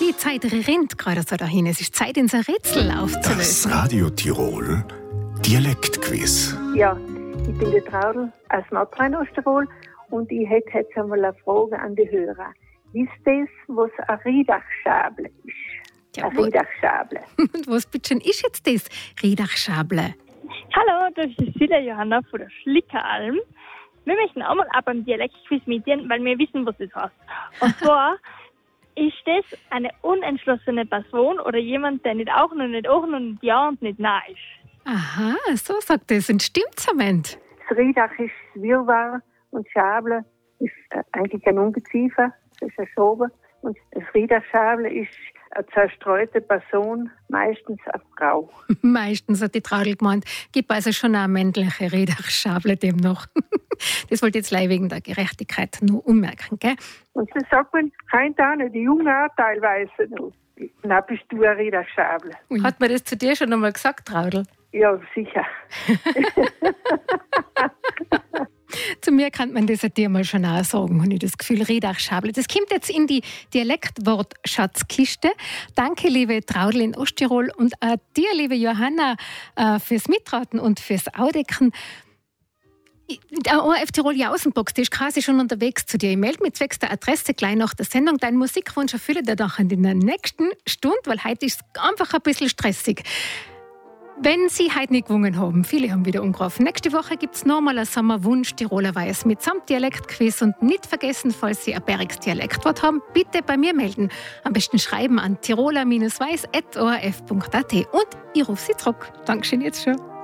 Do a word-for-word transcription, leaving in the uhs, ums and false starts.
Die Zeit rennt gerade so dahin. Es ist Zeit, unser Rätsel aufzulösen. Das Radio Tirol Dialektquiz. Ja, ich bin die Traudl aus Nordrhein-Osttirol und ich hätte jetzt einmal eine Frage an die Hörer. Wisst ihr, was eine Riedachschable ist? Ja, eine wo- Riedachschable. Und was bitte ist jetzt das Riedachschable? Hallo, das ist Silja Johanna von der Schlickeralm. Wir möchten auch mal ab beim Dialektquiz mitgehen, weil wir wissen, was das heißt. Und zwar ist das eine unentschlossene Person oder jemand, der nicht auch noch nicht auch noch nicht ja und nicht nein ist. Aha, so sagt es. Und stimmt's, Moment? Das Riedach ist Wirrwarr und Schable ist äh, eigentlich ein Ungeziefer, das ist ein Schober. Und das Riedachschable ist eine zerstreute Person, meistens eine Frau. Meistens hat die Traudl gemeint, gibt also schon eine männliche Riedachschable dem noch. Das wollte ich jetzt gleich wegen der Gerechtigkeit nur ummerken, gell? Und das sagt man, kein Tane, die Jungen auch teilweise noch. Na, bist du eine Riedachschable? Hat man das zu dir schon einmal gesagt, Traudl? Ja, sicher. Zu mir kann man das ja dir mal schon auch sagen, habe ich das Gefühl, Riedachschable. Das kommt jetzt in die Dialektwortschatzkiste. Danke, liebe Traudl in Osttirol und auch dir, liebe Johanna, äh, fürs Mitraten und fürs Audecken. Der O R F Tirol Außenbox, die ist quasi schon unterwegs zu dir. Ich melde mich zwecks der Adresse gleich nach der Sendung. Dein Musikwunsch erfülle dir dann in der nächsten Stunde, weil heute ist es einfach ein bisschen stressig. Wenn Sie heute nicht gewungen haben, viele haben wieder umgerufen. Nächste Woche gibt es nochmal einen Sommerwunsch Tirolerweise mitsamt Dialektquiz. Und nicht vergessen, falls Sie ein Bergs Dialektwort haben, bitte bei mir melden. Am besten schreiben an tiroler Bindestrich weiß at o r f punkt a t. Und ich rufe Sie zurück. Dankeschön jetzt schon.